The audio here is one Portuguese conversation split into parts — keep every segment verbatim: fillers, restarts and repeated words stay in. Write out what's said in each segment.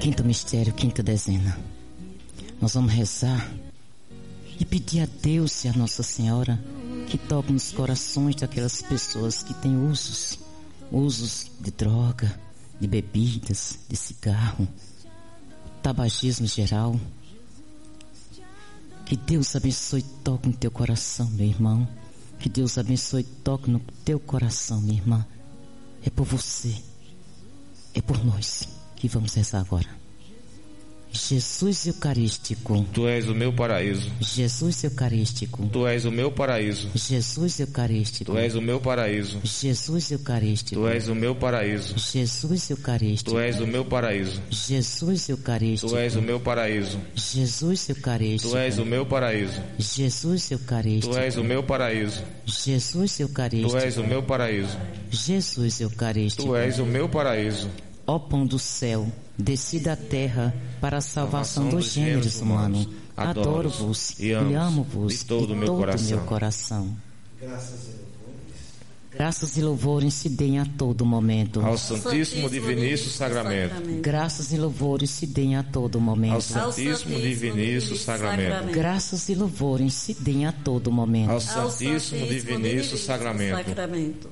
Quinto mistério, quinta dezena. Nós vamos rezar e pedir a Deus e a Nossa Senhora que toque nos corações daquelas pessoas que têm usos, usos de droga, de bebidas, de cigarro, tabagismo geral. Que Deus abençoe e toque no teu coração, meu irmão. Que Deus abençoe e toque no teu coração, minha irmã. É por você, é por nós que vamos rezar agora. Jesus Eucarístico, Tu és o meu paraíso. Jesus Eucarístico, Tu és o meu paraíso. Jesus Eucarístico, Tu és o meu paraíso. Jesus Eucarístico, Tu és o meu paraíso. Jesus Eucarístico, Tu és o meu paraíso. Jesus Eucarístico, Tu és o meu paraíso. Jesus Eucarístico, Tu és o meu paraíso. Jesus Eucarístico, Tu és o meu paraíso. Jesus Eucarístico, Tu és o meu paraíso. Jesus Eucarístico, Tu és o meu paraíso. Ó pão do céu, desci da terra para a salvação dos gêneros humanos. Adoro-vos e amo-vos de todo o meu coração. Graças e louvores se deem a todo momento ao Santíssimo Diviníssimo Sacramento. Graças e louvores se deem a todo momento ao Santíssimo Diviníssimo Sacramento. Graças e louvores se deem a todo momento ao Santíssimo Diviníssimo Sacramento.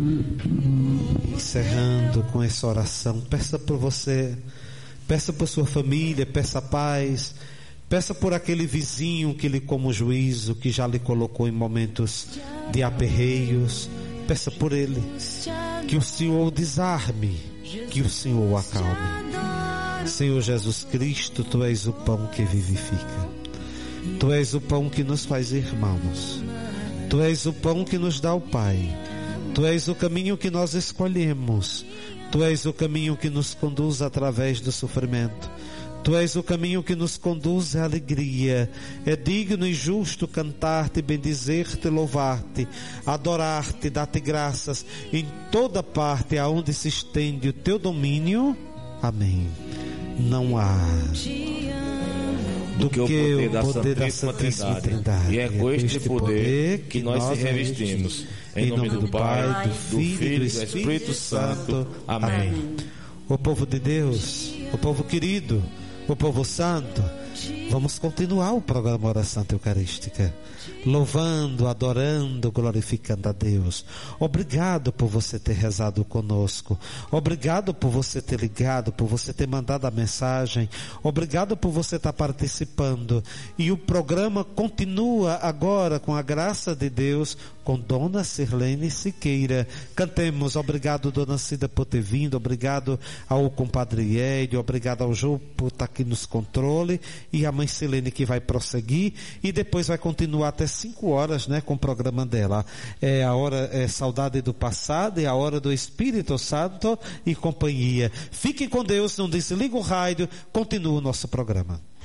Encerrando com essa oração, peça por você, peça por sua família, peça paz, peça por aquele vizinho que lhe como juízo, que já lhe colocou em momentos de aperreios. Peça por ele, que o Senhor o desarme, que o Senhor o acalme. Senhor Jesus Cristo, Tu és o pão que vivifica. Tu és o pão que nos faz irmãos. Tu és o pão que nos dá o Pai. Tu és o caminho que nós escolhemos. Tu és o caminho que nos conduz através do sofrimento. Tu és o caminho que nos conduz à alegria. É digno e justo cantar-te, bendizer-te, louvar-te, adorar-te, dar-te graças em toda parte aonde se estende o teu domínio. Amém. Não há do que o poder da, poder da Santíssima Trindade. E é com este poder que nós se revestimos. Em nome do Pai, do Filho e do Espírito Santo. Amém. O povo de Deus, o povo querido, o povo santo, vamos continuar o programa Oração Eucarística, louvando, adorando, glorificando a Deus. Obrigado por você ter rezado conosco, obrigado por você ter ligado, por você ter mandado a mensagem, obrigado por você estar participando. E o programa continua agora, com a graça de Deus, com Dona Sirlene Siqueira. Cantemos. Obrigado, Dona Cida, por ter vindo. Obrigado ao compadre Hélio. Obrigado ao Ju por estar aqui nos controles. E a mãe Silene, que vai prosseguir. E depois vai continuar até cinco horas, né, com o programa dela. É a hora, é Saudade do Passado. É a hora do Espírito Santo e companhia. Fiquem com Deus. Não desliga o rádio. Continua o nosso programa.